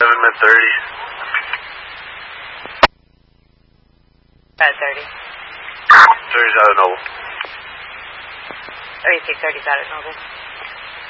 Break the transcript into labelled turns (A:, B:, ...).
A: mid-30.
B: About 30.
A: 30's out of Noble.
B: Oh, you take 30's out at Noble.